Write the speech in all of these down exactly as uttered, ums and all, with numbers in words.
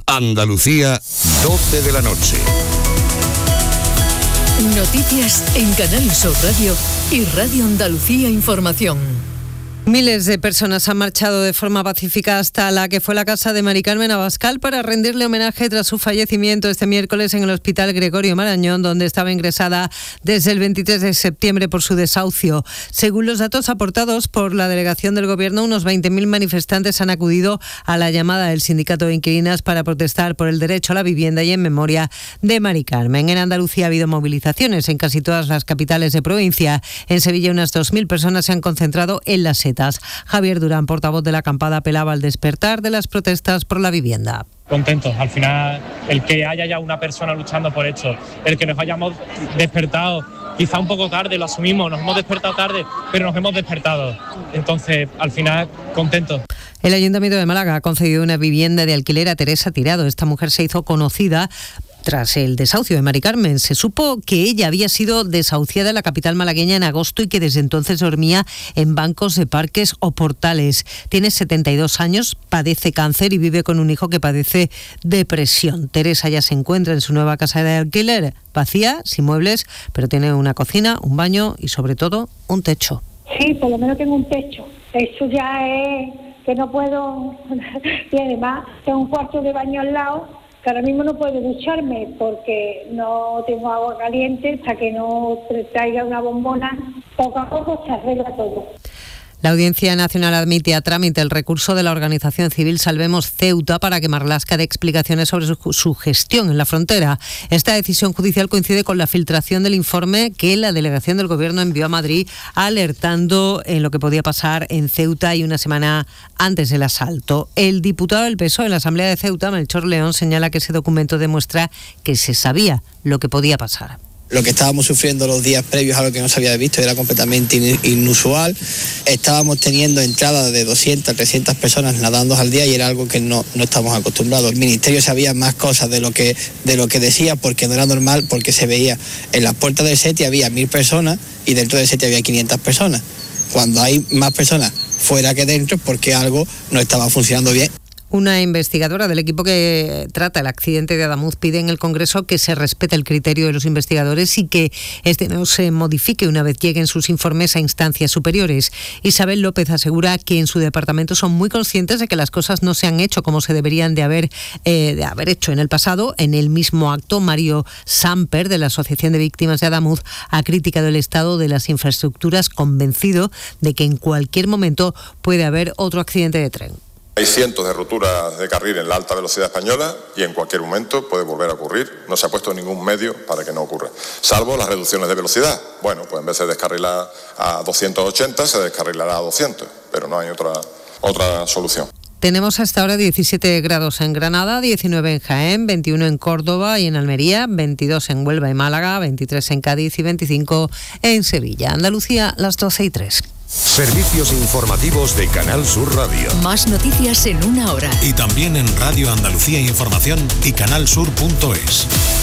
Andalucía, doce de la noche. Noticias en Canal Sur Radio y Radio Andalucía Información. Miles de personas han marchado de forma pacífica hasta la que fue la casa de Mari Carmen Abascal para rendirle homenaje tras su fallecimiento este miércoles en el Hospital Gregorio Marañón, donde estaba ingresada desde el veintitrés de septiembre por su desahucio. Según los datos aportados por la delegación del Gobierno, unos veinte mil manifestantes han acudido a la llamada del sindicato de inquilinas para protestar por el derecho a la vivienda y en memoria de Mari Carmen. En Andalucía ha habido movilizaciones en casi todas las capitales de provincia. En Sevilla unas dos mil personas se han concentrado en las setas. Javier Durán, portavoz de la acampada, apelaba al despertar de las protestas por la vivienda. Contentos, al final el que haya ya una persona luchando por esto, el que nos hayamos despertado, quizá un poco tarde, lo asumimos, nos hemos despertado tarde, pero nos hemos despertado. Entonces, al final, contentos. El Ayuntamiento de Málaga ha concedido una vivienda de alquiler a Teresa Tirado. Esta mujer se hizo conocida tras el desahucio de Mari Carmen. Se supo que ella había sido desahuciada en la capital malagueña en agosto y que desde entonces dormía en bancos de parques o portales. Tiene setenta y dos años, padece cáncer y vive con un hijo que padece depresión. Teresa ya se encuentra en su nueva casa de alquiler, vacía, sin muebles, pero tiene una cocina, un baño y sobre todo un techo. Sí, por lo menos tengo un techo. Eso ya es que no puedo, y además tengo un cuarto de baño al lado, que ahora mismo no puedo ducharme porque no tengo agua caliente, hasta que no traiga una bombona, poco a poco se arregla todo. La Audiencia Nacional admite a trámite el recurso de la organización civil Salvemos Ceuta para que Marlaska dé explicaciones sobre su, su gestión en la frontera. Esta decisión judicial coincide con la filtración del informe que la delegación del Gobierno envió a Madrid alertando en lo que podía pasar en Ceuta y una semana antes del asalto. El diputado del P S O E en la Asamblea de Ceuta, Melchor León, señala que ese documento demuestra que se sabía lo que podía pasar. Lo que estábamos sufriendo los días previos a lo que no se había visto era completamente inusual. Estábamos teniendo entradas de doscientas, trescientas personas nadando al día y era algo que no, no estamos acostumbrados. El Ministerio sabía más cosas de lo que de lo que decía porque no era normal, porque se veía en las puertas del SETI había mil personas y dentro del SETI había quinientas personas. Cuando hay más personas fuera que dentro es porque algo no estaba funcionando bien. Una investigadora del equipo que trata el accidente de Adamuz pide en el Congreso que se respete el criterio de los investigadores y que este no se modifique una vez lleguen sus informes a instancias superiores. Isabel López asegura que en su departamento son muy conscientes de que las cosas no se han hecho como se deberían de haber, eh, de haber hecho en el pasado. En el mismo acto, Mario Samper, de la Asociación de Víctimas de Adamuz, ha criticado el estado de las infraestructuras, convencido de que en cualquier momento puede haber otro accidente de tren. Hay cientos de roturas de carril en la alta velocidad española y en cualquier momento puede volver a ocurrir. No se ha puesto ningún medio para que no ocurra, salvo las reducciones de velocidad. Bueno, pues en vez de descarrilar a doscientos ochenta, se descarrilará a doscientos, pero no hay otra, otra solución. Tenemos hasta ahora diecisiete grados en Granada, diecinueve en Jaén, veintiuno en Córdoba y en Almería, veintidós en Huelva y Málaga, veintitrés en Cádiz y veinticinco en Sevilla. Andalucía, las doce y tres. Servicios informativos de Canal Sur Radio. Más noticias en una hora. Y también en Radio Andalucía Información y canalsur punto es.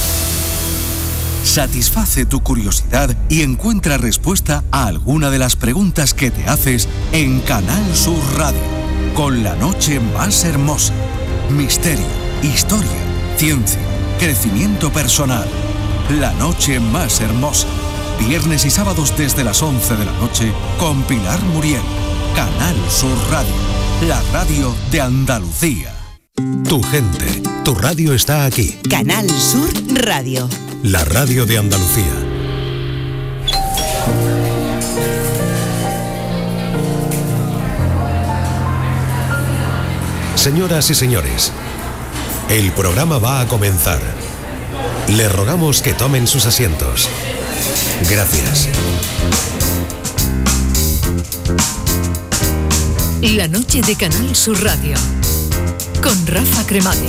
Satisface tu curiosidad y encuentra respuesta a alguna de las preguntas que te haces en Canal Sur Radio. Con la noche más hermosa. Misterio, historia, ciencia, crecimiento personal. La noche más hermosa. Viernes y sábados desde las once de la noche con Pilar Muriel. Canal Sur Radio, la radio de Andalucía. Tu gente, tu radio está aquí. Canal Sur Radio. La radio de Andalucía. Señoras y señores, el programa va a comenzar. Les rogamos que tomen sus asientos. Gracias. La noche de Canal Sur Radio con Rafa Cremades.